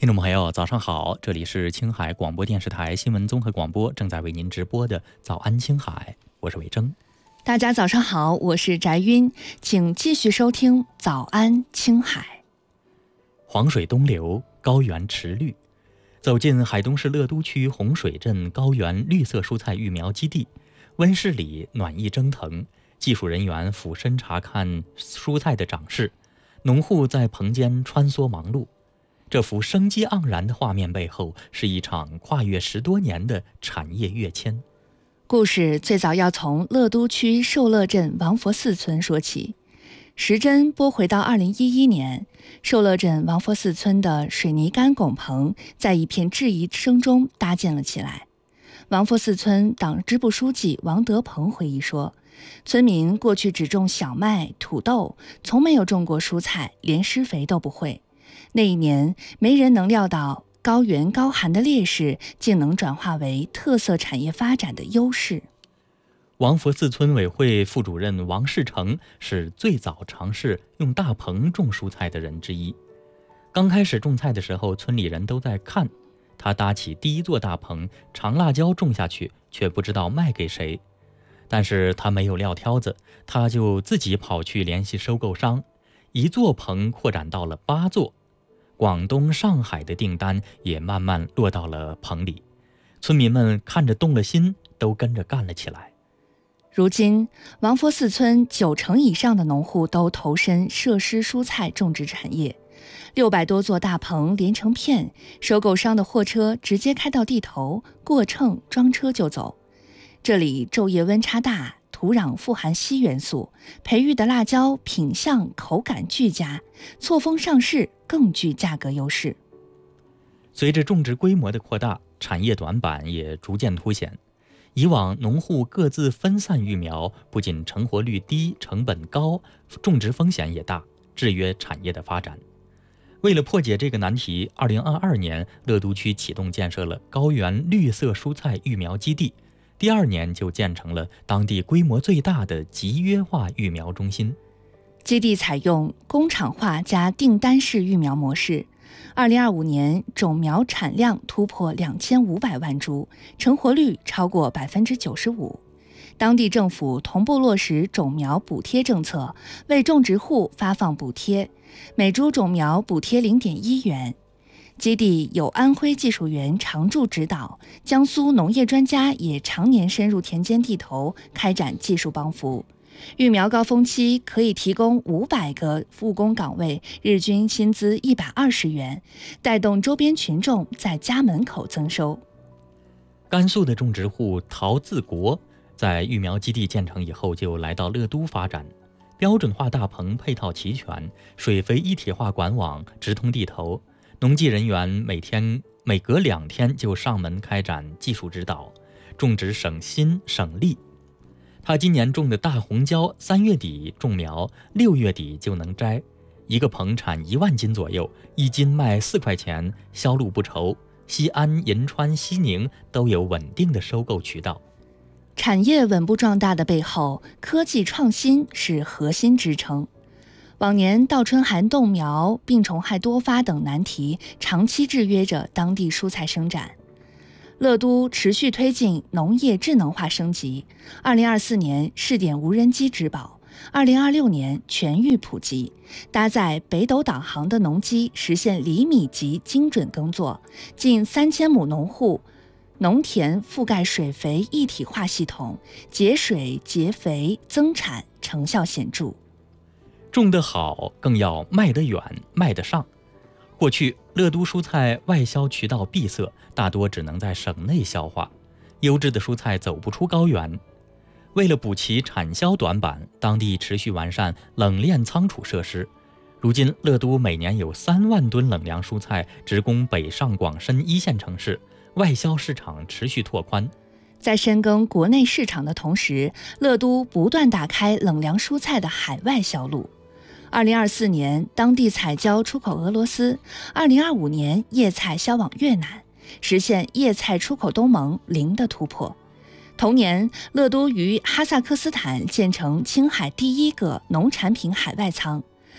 听众朋友，早上好，这里是青海广播电视台新闻综合广播，正在为您直播的早安青海，我是伟征。 大家早上好，我是翟晕，请继续收听早安青海。 黄水东流，高原池绿。走进海东市乐都区洪水镇高原绿色蔬菜育苗基地，温室里暖意蒸腾，技术人员俯身查看蔬菜的长势，农户在棚间穿梭忙碌。这幅生机盎然的画面背后，是一场跨越10多年的产业跃迁。 故事最早要从乐都区寿乐镇王佛寺村说起。时针拨回到2011年，寿乐镇王佛寺村的水泥干拱棚在一片质疑声中搭建了起来。王佛寺村党支部书记王德鹏回忆说，村民过去只种小麦、土豆，从没有种过蔬菜，连施肥都不会。那一年，没人能料到高原高寒的劣势竟能转化为特色产业发展的优势。 王佛寺村委会副主任王世成是最早尝试用大棚种蔬菜的人之一。刚开始种菜的时候，村里人都在看他搭起第一座大棚，长辣椒种下去，却不知道卖给谁。但是他没有撂挑子，他就自己跑去联系收购商，一座棚扩展到了8座。广东、上海的订单也慢慢落到了棚里，村民们看着动了心，都跟着干了起来。 如今，王佛寺村90%以上的农户都投身设施蔬菜种植产业，600多座大棚连成片，收购商的货车直接开到地头，过秤装车就走。这里昼夜温差大，土壤富含硒元素，培育的辣椒品相口感俱佳，错峰上市更具价格优势。 随着种植规模的扩大，产业短板也逐渐凸显。以往农户各自分散育苗，不仅成活率低、成本高，种植风险也大，制约产业的发展。为了破解这个难题，2022年乐都区启动建设了高原绿色蔬菜育苗基地，第2年就建成了当地规模最大的集约化育苗中心。 基地采用工厂化加订单式育苗模式，2025年种苗产量突破2500万株，成活率超过95%。当地政府同步落实种苗补贴政策，为种植户发放补贴，每株种苗补贴0.1元。基地有安徽技术员常驻指导，江苏农业专家也常年深入田间地头开展技术帮扶。育苗高峰期可以提供500个务工岗位，日均薪资120元，带动周边群众在家门口增收。 甘肃的种植户陶自国在育苗基地建成以后，就来到乐都发展。标准化大棚配套齐全，水肥一体化管网直通地头，农技人员每隔2天就上门开展技术指导，种植省心省力。他今年种的大红椒，3月底种苗，6月底就能摘，一个棚产1万斤左右，1斤卖4块钱，销路不愁。西安、银川、西宁都有稳定的收购渠道。 产业稳步壮大的背后，科技创新是核心支撑。往年倒春寒冻苗、病虫害多发等难题长期制约着当地蔬菜生长。乐都持续推进农业智能化升级，2024年试点无人机植保，2026年全域普及，搭载北斗导航的农机实现厘米级精准耕作，近3000亩农户农田覆盖水肥一体化系统，节水节肥增产，成效显著。 种得好，更要卖得远，卖得上。过去乐都蔬菜外销渠道闭塞，大多只能在省内消化，优质的蔬菜走不出高原。为了补齐产销短板，当地持续完善冷链仓储设施。如今乐都每年有3万吨冷凉蔬菜直供北上广深1线城市，外销市场持续拓宽。 在深耕国内市场的同时，乐都不断打开冷凉蔬菜的海外销路。2024年当地彩椒出口俄罗斯，2025年叶菜销往越南，实现叶菜出口东盟0的突破。同年，乐都于哈萨克斯坦建成青海第1个农产品海外仓。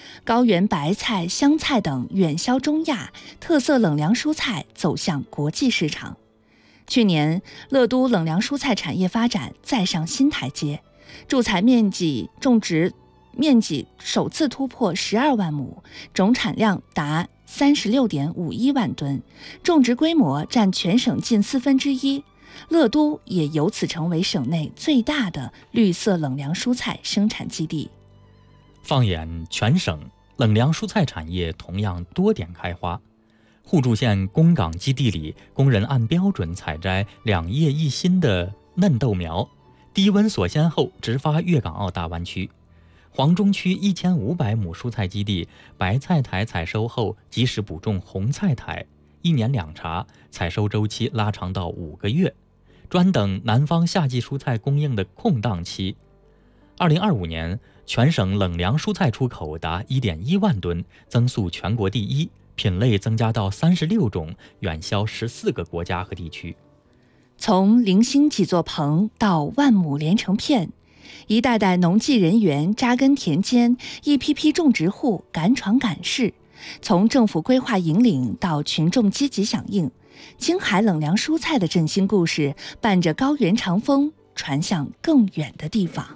高原白菜、香菜等远销中亚，特色冷凉蔬菜走向国际市场。去年，乐都冷凉蔬菜产业发展再上新台阶，种植面积首次突破12万亩，总产量达36.51万吨，种植规模占全省近1/4。乐都也由此成为省内最大的绿色冷凉蔬菜生产基地。 放眼全省，冷凉蔬菜产业同样多点开花。互助县供港基地里，工人按标准采摘2叶一新的嫩豆苗，低温锁鲜后直发粤港澳大湾区。黄中区1500亩蔬菜基地，白菜苔采收后及时补种红菜苔，1年2茬，采收周期拉长到5个月，专等南方夏季蔬菜供应的空档期。2025年，全省冷凉蔬菜出口达1.1万吨，增速全国第一，品类增加到36种，远销14个国家和地区。 从零星几座棚到万亩连成片，一代代农技人员扎根田间，一批批种植户赶闯赶市。从政府规划引领到群众积极响应，青海冷凉蔬菜的振兴故事伴着高原长风传向更远的地方。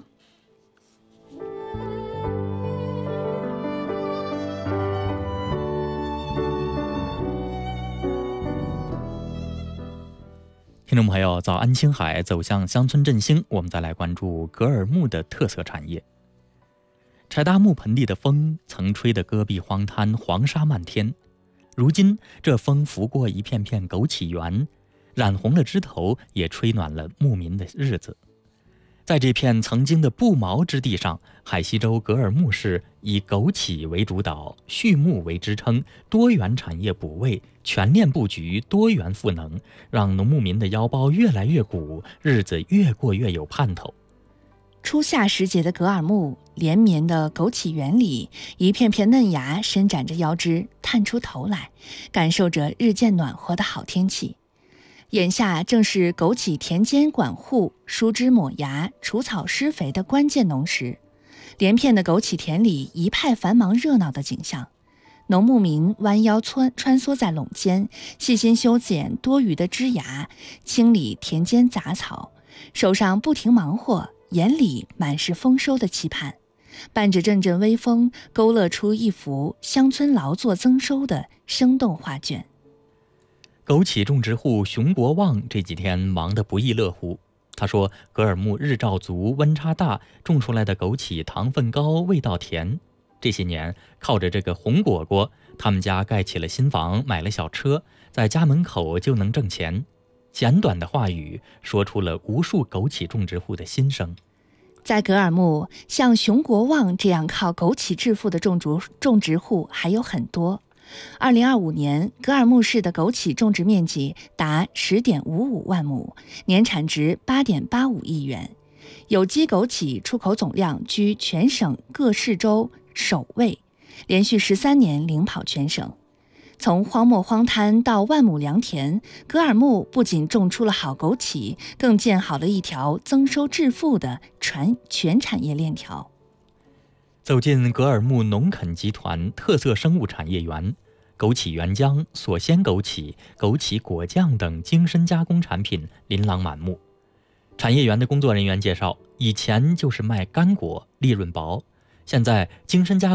听众朋友，早安青海，走向乡村振兴，我们再来关注格尔木的特色产业。柴达木盆地的风曾吹得戈壁荒滩黄沙漫天，如今这风拂过一片片枸杞园，染红了枝头，也吹暖了牧民的日子。在这片曾经的不毛之地上，海西州格尔木市以枸杞为主导，畜牧为支撑，多元产业补位，全链布局，多元赋能，让农牧民的腰包越来越鼓，日子越过越有盼头。 初夏时节的格尔木，连绵的枸杞园里，一片片嫩芽伸展着腰肢，探出头来，感受着日渐暖和的好天气。眼下正是枸杞田间管护、疏枝抹芽、除草施肥的关键农时，连片的枸杞田里一派繁忙热闹的景象。农牧民弯腰穿梭在垄间，细心修剪多余的枝芽，清理田间杂草，手上不停忙活，眼里满是丰收的期盼，伴着阵阵微风，勾勒出一幅乡村劳作增收的生动画卷。 枸杞种植户熊国旺这几天忙得不亦乐乎。他说，格尔木日照足，温差大，种出来的枸杞糖分高，味道甜。这些年靠着这个红果果，他们家盖起了新房，买了小车，在家门口就能挣钱。简短的话语说出了无数枸杞种植户的心声。 在格尔木，像熊国旺这样靠枸杞致富的种植户还有很多。2025年，格尔木市的枸杞种植面积达10.55万亩，年产值8.85亿元，有机枸杞出口总量居全省各市州首位，连续13年领跑全省。从荒漠荒滩到万亩良田，格尔木不仅种出了好枸杞，更建好了一条增收致富的全产业链条。 走进格尔木农垦集团特色生物产业园，枸杞原浆、锁鲜枸杞、枸杞果酱等精深加工产品琳琅满目。产业园的工作人员介绍，以前就是卖干果，利润薄，现在精深加